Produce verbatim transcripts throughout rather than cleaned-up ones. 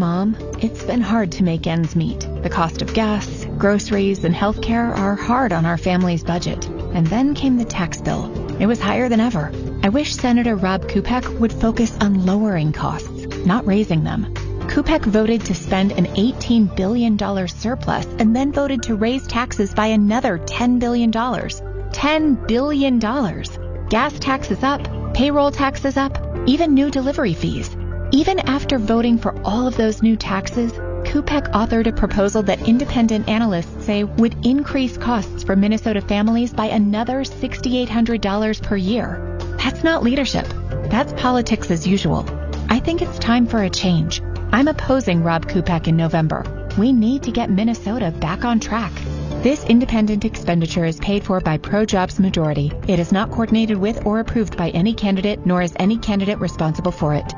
mom, it's been hard to make ends meet. The cost of gas, groceries, and healthcare are hard on our family's budget. And then came the tax bill. It was higher than ever. I wish Senator Rob Kupek would focus on lowering costs, not raising them. Kupek voted to spend an eighteen billion dollars surplus and then voted to raise taxes by another ten billion dollars. ten billion dollars. Gas taxes up, payroll taxes up, even new delivery fees. Even after voting for all of those new taxes, Kupek authored a proposal that independent analysts say would increase costs for Minnesota families by another six thousand eight hundred dollars per year. That's not leadership. That's politics as usual. I think it's time for a change. I'm opposing Rob Kupek in November. We need to get Minnesota back on track. This independent expenditure is paid for by Pro-Jobs Majority. It is not coordinated with or approved by any candidate, nor is any candidate responsible for it.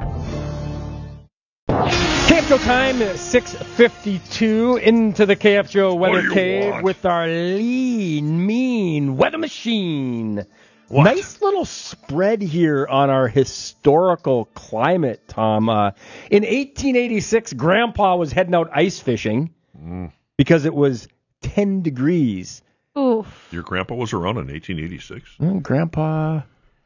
K F Joe time, six fifty-two, into the K F Joe Weather Cave want? with our lean, mean weather machine. What? Nice little spread here on our historical climate, Tom. Uh, in eighteen eighty-six, Grandpa was heading out ice fishing Mm. because it was ten degrees. Oof. Your grandpa was around in eighteen eighty-six? Mm, Grandpa...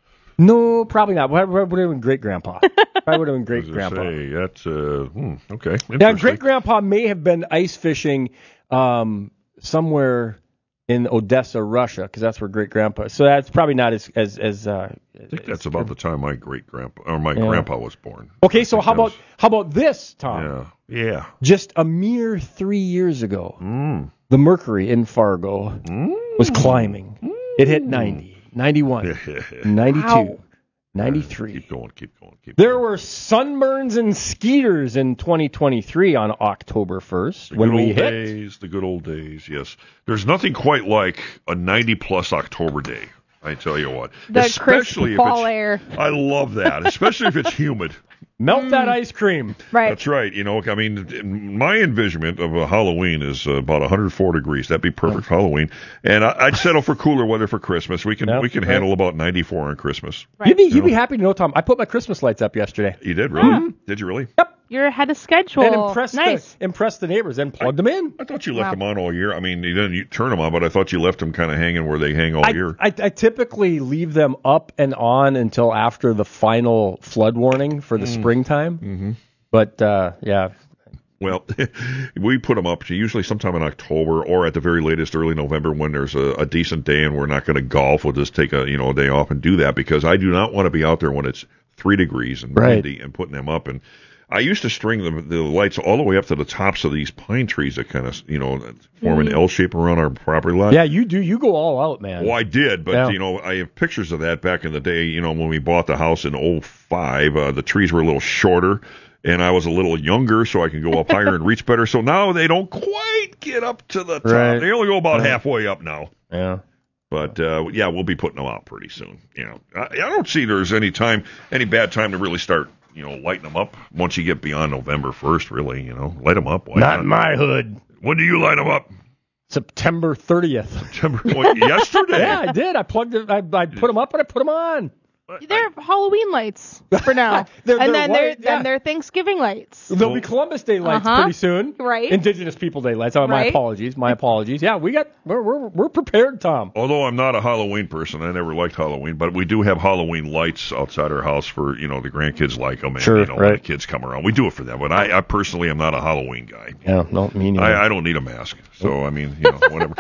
No, probably not. What would have been great grandpa? Probably would have been great grandpa. Say, that's, uh, hmm, okay. Now, great grandpa may have been ice fishing um, somewhere in Odessa, Russia, because that's where great grandpa. So that's probably not as as as. Uh, I think that's about the time my great grandpa or my Yeah. grandpa was born. Okay, so I think how that about was- how about this, Tom? Yeah, yeah. Just a mere three years ago, Mm. the mercury in Fargo Mm. was climbing. It hit ninety, ninety-one, ninety-two, Wow. ninety-three. Keep going, keep going, keep There going. were sunburns and skeeters in twenty twenty-three on October first The when good we old hit. days, the good old days, yes. There's nothing quite like a ninety-plus October day, I tell you what. The Especially crisp if fall it's, air. I love that, especially if it's humid. Melt that ice cream. Right. That's right. You know, I mean, my envisionment of a Halloween is uh, about one hundred four degrees. That'd be perfect for Halloween. And I, I'd settle for cooler weather for Christmas. We can Yeah, we can right. handle about ninety-four on Christmas. Right. You'd be you'd be happy to know, Tom. I put my Christmas lights up yesterday You did really? Did you really? You're ahead of schedule. and impressed Nice. the impressed the neighbors and plugged them in. I thought you left Wow. them on all year. I mean, you didn't you turn them on, but I thought you left them kind of hanging where they hang all I, year. I, I typically leave them up and on until after the final flood warning for the springtime. Mm-hmm. But uh, yeah, Well, we put them up to usually sometime in October or at the very latest early November when there's a, a decent day and we're not going to golf. We'll just take a you know a day off and do that because I do not want to be out there when it's three degrees and Right. windy and putting them up. And I used to string the, the lights all the way up to the tops of these pine trees that kind of you know form an L shape around our property line. yeah, you do. You go all out, man. Well, I did, but Yeah. you know, I have pictures of that back in the day. You know, when we bought the house in oh five, uh, the trees were a little shorter, and I was a little younger, so I can go up higher and reach better. So now they don't quite get up to the top. Right. They only go about Right. halfway up now. Yeah. But uh, yeah, we'll be putting them out pretty soon. You know, I, I don't see there's any time, any bad time to really start. You know, lighting them up once you get beyond November first. Really, you know, light them up. Why Not in my hood. When do you light them up? September thirtieth. September. What, yesterday. Yeah, I did. I plugged it. I, I put them up and I put them on. They're Halloween lights for now. They're- and they're then white, they're yeah. then they're Thanksgiving lights. There'll be Columbus Day lights Uh-huh. pretty soon. Right. Indigenous People Day lights. Oh, my Right. apologies. My apologies. Yeah, we got. We're we're we're prepared, Tom. Although I'm not a Halloween person, I never liked Halloween, but we do have Halloween lights outside our house for, you know, the grandkids like them and, Sure, you know, when right. the kids come around. We do it for them, but I, I personally am not a Halloween guy. Yeah, no, me neither. I, I don't need a mask, so, I mean, you know, whatever.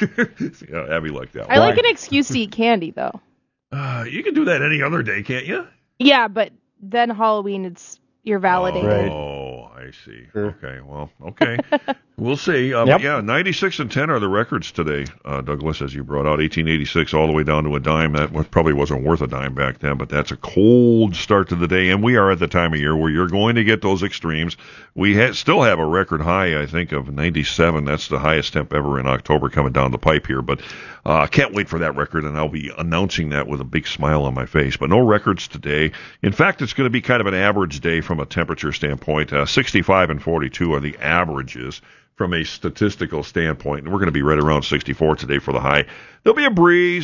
yeah, Abby liked that I one. like an excuse to eat candy though. Uh, you can do that any other day, can't you? Yeah, but then Halloween it's you're validated. Right. Oh, I see. Sure. Okay, well, okay. We'll see. Um, Yep. Yeah, ninety-six and ten are the records today, uh, Douglas, as you brought out. eighteen eighty-six all the way down to a dime. That was, probably wasn't worth a dime back then, but that's a cold start to the day. And we are at the time of year where you're going to get those extremes. We ha- still have a record high, I think, of ninety-seven. That's the highest temp ever in October coming down the pipe here. But I uh, can't wait for that record, and I'll be announcing that with a big smile on my face. But no records today. In fact, it's going to be kind of an average day from a temperature standpoint. Uh, sixty-five and forty-two are the averages from a statistical standpoint. And we're going to be right around sixty-four today for the high. There'll be a breeze,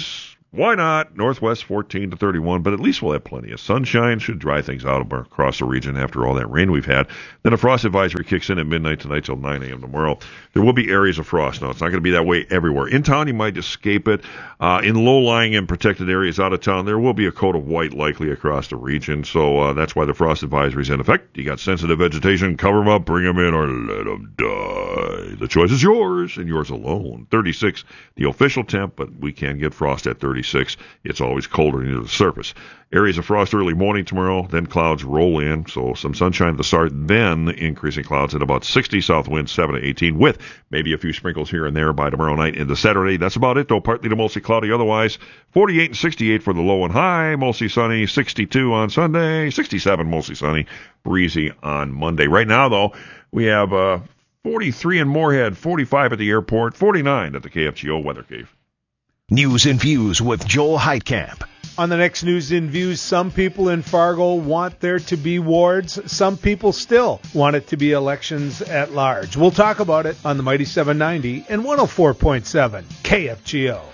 Why not? Northwest fourteen to thirty-one, but at least we'll have plenty of sunshine. Should dry things out across the region after all that rain we've had. Then a frost advisory kicks in at midnight tonight till nine a.m. tomorrow. There will be areas of frost. Now, it's not going to be that way everywhere. In town, you might escape it. Uh, in low-lying and protected areas out of town, there will be a coat of white likely across the region. So uh, that's why the frost advisory is in effect. You got sensitive vegetation, cover them up, bring them in, or let them die. The choice is yours, and yours alone. thirty-six, the official temp, but we can get frost at thirty-six. It's always colder near the surface. Areas of frost early morning tomorrow, then clouds roll in, so some sunshine at the start, then increasing clouds at about sixty, south wind seven to eighteen, with maybe a few sprinkles here and there by tomorrow night into Saturday. That's about it, though, partly to mostly cloudy otherwise. forty-eight and sixty-eight for the low and high, mostly sunny, sixty-two on Sunday, sixty-seven mostly sunny, breezy on Monday. Right now, though, we have uh, forty-three in Moorhead, forty-five at the airport, forty-nine at the K F G O Weather Cave. News and Views with Joel Heitkamp. On the next News and Views, some people in Fargo want there to be wards. Some people still want it to be elections at large. We'll talk about it on the Mighty seven ninety and one oh four point seven K F G O.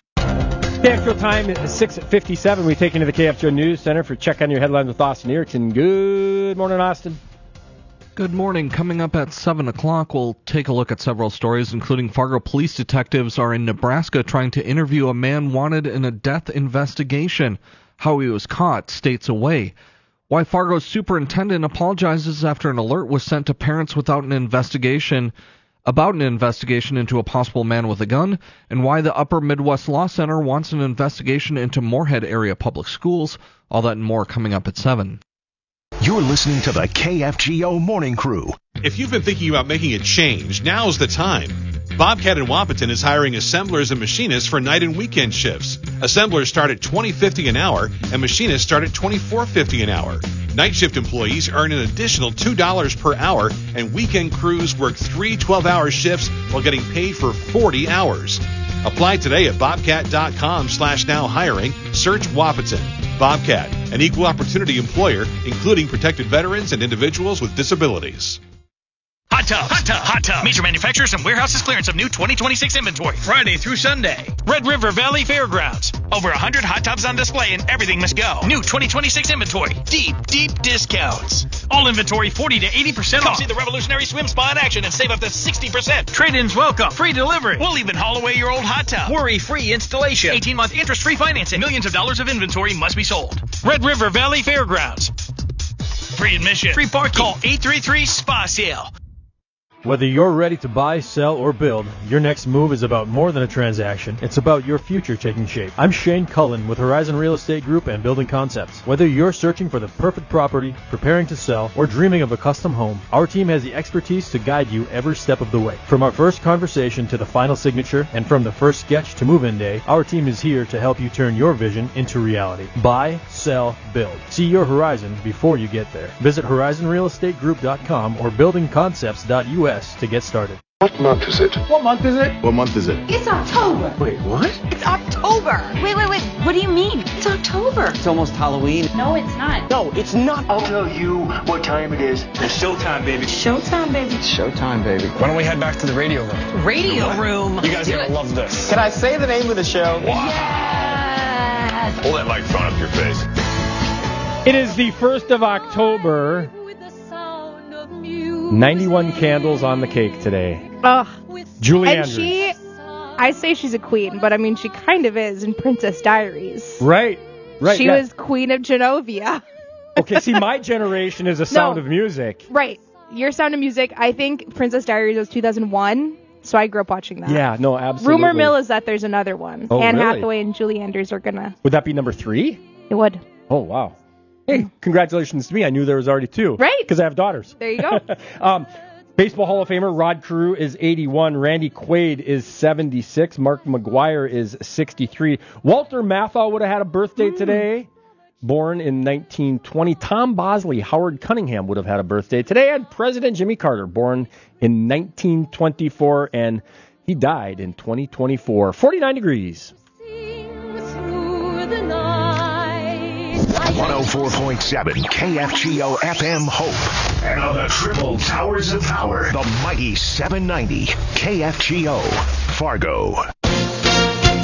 The actual time is six fifty-seven. We take into the K F G O News Center for Check on Your Headlines with Austin Erickson. Good morning, Austin. Good morning. Coming up at seven o'clock, we'll take a look at several stories, including Fargo police detectives are in Nebraska trying to interview a man wanted in a death investigation. How he was caught states away. Why Fargo's superintendent apologizes after an alert was sent to parents without an investigation about an investigation into a possible man with a gun, and why the Upper Midwest Law Center wants an investigation into Moorhead area public schools. All that and more coming up at seven. You're listening to the K F G O Morning Crew. If you've been thinking about making a change, now's the time. Bobcat in Wapaton is hiring assemblers and machinists for night and weekend shifts. Assemblers start at twenty dollars and fifty cents an hour, and machinists start at twenty-four dollars and fifty cents an hour. Night shift employees earn an additional two dollars per hour, and weekend crews work three twelve-hour shifts while getting paid for forty hours. Apply today at bobcat.com slash now hiring. Search Wapaton. Bobcat, an equal opportunity employer, including protected veterans and individuals with disabilities. Hot Tubs. Hot Tubs. Hot Tubs. Major manufacturers and warehouses clearance of new twenty twenty-six inventory. Friday through Sunday. Red River Valley Fairgrounds. Over one hundred hot tubs on display and everything must go. New twenty twenty-six inventory. Deep, deep discounts. All inventory forty to eighty percent off. Come see the revolutionary swim spa in action and save up to sixty percent. Trade-ins welcome. Free delivery. We'll even haul away your old hot tub. Worry-free installation. eighteen-month interest-free financing. Millions of dollars of inventory must be sold. Red River Valley Fairgrounds. Free admission. Free parking. Call eight three three S P A sale. Whether you're ready to buy, sell, or build, your next move is about more than a transaction. It's about your future taking shape. I'm Shane Cullen with Horizon Real Estate Group and Building Concepts. Whether you're searching for the perfect property, preparing to sell, or dreaming of a custom home, our team has the expertise to guide you every step of the way. From our first conversation to the final signature, and from the first sketch to move-in day, our team is here to help you turn your vision into reality. Buy, sell, build. See your horizon before you get there. Visit horizon real estate group dot com or building concepts dot U S to get started. What month is it? What month is it? What month is it? It's October. Wait, what? It's October. Wait, wait, wait. What do you mean? It's October. It's almost Halloween. No, it's not. No, it's not. I'll tell you what time it is. It's showtime, baby. Showtime, baby. It's showtime, baby. Why don't we head back to the radio room? Radio room. You guys are going to love this. Can I say the name of the show? Wow. Yes. Hold that microphone up to your face. It is the first of October. ninety-one candles on the cake today. Ugh. Julie and Andrews. she, I say she's a queen, but I mean she kind of is in Princess Diaries. Right, right. She yeah. was Queen of Genovia. Okay, see, my generation is a Sound No. of Music. Right. Your Sound of Music, I think Princess Diaries was two thousand one, so I grew up watching that. Yeah, no, absolutely. Rumor mill is that there's another one. Oh, Anne really? Hathaway and Julie Andrews are gonna. Would that be number three? It would. Oh, wow. Hey, congratulations to me. I knew there was already two. Right. Because I have daughters. There you go. um, Baseball Hall of Famer Rod Carew is eighty-one. Randy Quaid is seventy-six. Mark McGuire is sixty-three. Walter Matthau would have had a birthday mm. today. Born in nineteen twenty. Tom Bosley, Howard Cunningham would have had a birthday today. And President Jimmy Carter, born in nineteen twenty-four. And he died in twenty twenty-four. forty-nine degrees. one oh four point seven K F G O F M Hope. And on the triple towers of power, the mighty seven ninety K F G O Fargo. Hey,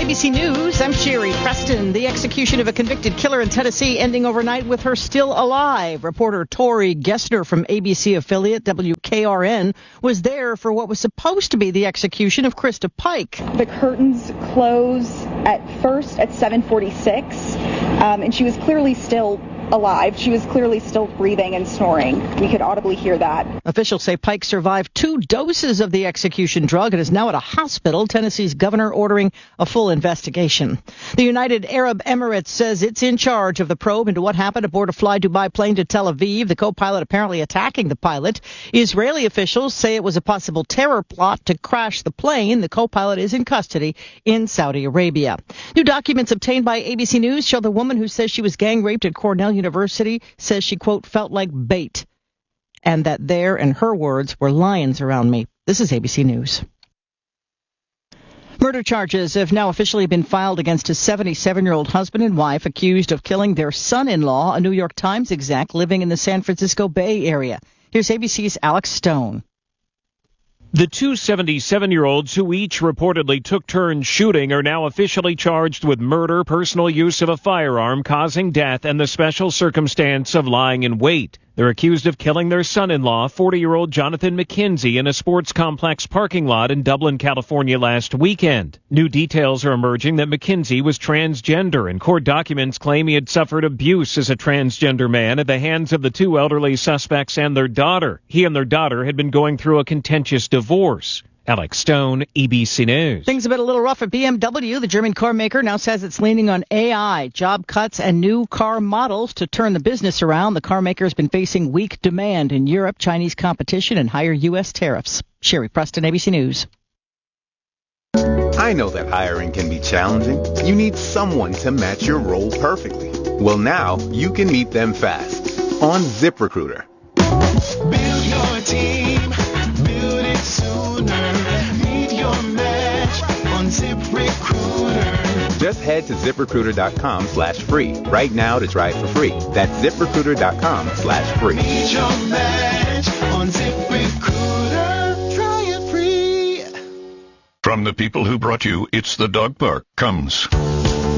A B C News, I'm Sherry Preston. The execution of a convicted killer in Tennessee ending overnight with her still alive. Reporter Tori Gessner from A B C affiliate W K R N was there for what was supposed to be the execution of Krista Pike. The curtains close at first at seven forty-six, um, and she was clearly still alive. She was clearly still breathing and snoring. We could audibly hear that. Officials say Pike survived two doses of the execution drug and is now at a hospital. Tennessee's governor ordering a full investigation. The United Arab Emirates says it's in charge of the probe into what happened aboard a Fly Dubai plane to Tel Aviv, the co-pilot apparently attacking the pilot. Israeli officials say it was a possible terror plot to crash the plane. The co-pilot is in custody in Saudi Arabia. New documents obtained by A B C News show the woman who says she was gang raped at Cornell University says she, quote, felt like bait, and that there, in her words, were lions around me. This is A B C News. Murder charges have now officially been filed against his seventy-seven-year-old husband and wife accused of killing their son-in-law, a New York Times exec living in the San Francisco Bay Area. Here's A B C's Alex Stone. The two seventy-seven-year-olds who each reportedly took turns shooting are now officially charged with murder, personal use of a firearm causing death, and the special circumstance of lying in wait. They're accused of killing their son-in-law, forty-year-old Jonathan McKenzie, in a sports complex parking lot in Dublin, California last weekend. New details are emerging that McKenzie was transgender, and court documents claim he had suffered abuse as a transgender man at the hands of the two elderly suspects and their daughter. He and their daughter had been going through a contentious divorce. Alex Stone, A B C News. Things have been a little rough at B M W. The German car maker now says it's leaning on A I, job cuts, and new car models to turn the business around. The car maker has been facing weak demand in Europe, Chinese competition, and higher U S tariffs. Sherry Preston, A B C News. I know that hiring can be challenging. You need someone to match your role perfectly. Well, now you can meet them fast on ZipRecruiter. Build your team. Build it sooner. Meet your match on ZipRecruiter. Just head to ZipRecruiter.com slash free right now to try it for free. That's ZipRecruiter.com slash free. Meet your match on ZipRecruiter. Try it free. From the people who brought you It's the Dog Park comes